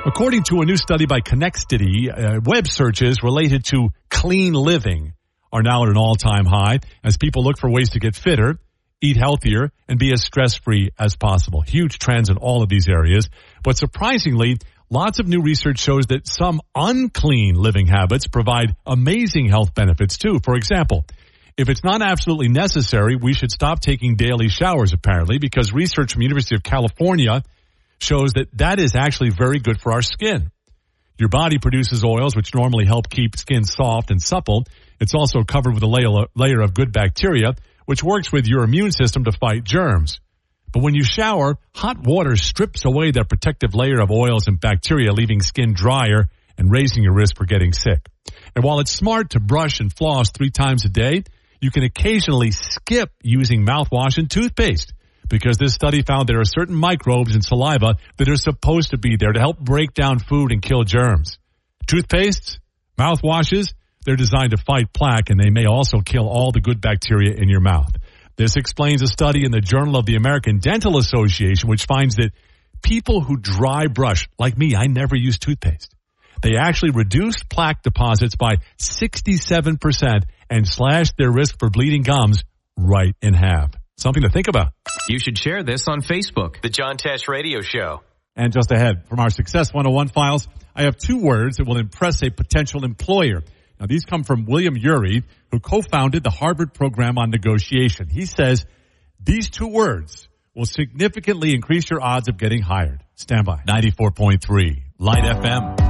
According to a new study by Connexity, web searches related to clean living are now at an all-time high as people look for ways to get fitter, eat healthier, and be as stress-free as possible. Huge trends in all of these areas. But surprisingly, lots of new research shows that some unclean living habits provide amazing health benefits too. For example, if it's not absolutely necessary, we should stop taking daily showers, apparently, because research from the University of California shows that is actually very good for our skin. Your body produces oils which normally help keep skin soft and supple. It's also covered with a layer of good bacteria, which works with your immune system to fight germs. But when you shower, hot water strips away that protective layer of oils and bacteria, leaving skin drier and raising your risk for getting sick. And while it's smart to brush and floss 3 times a day, you can occasionally skip using mouthwash and toothpaste, because this study found there are certain microbes in saliva that are supposed to be there to help break down food and kill germs. Toothpastes, mouthwashes, they're designed to fight plaque, and they may also kill all the good bacteria in your mouth. This explains a study in the Journal of the American Dental Association, which finds that people who dry brush, like me, I never use toothpaste. They actually reduce plaque deposits by 67% and slash their risk for bleeding gums right in half. Something to think about. You should share this on Facebook. The John Tesh Radio Show. And just ahead from our Success 101 files, I have 2 words that will impress a potential employer. Now, these come from William Ury, who co-founded the Harvard program on negotiation. He says these 2 words will significantly increase your odds of getting hired. Stand by. 94.3 Light FM.